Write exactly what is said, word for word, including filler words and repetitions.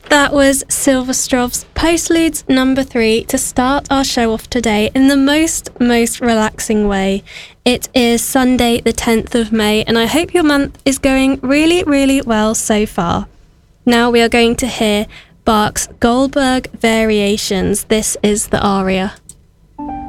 That was Silverstrov's Postludes number three to start our show off today in the most, most relaxing way. It is Sunday the tenth of May, and I hope your month is going really, really well so far. Now we are going to hear Bach's Goldberg Variations. This is the aria.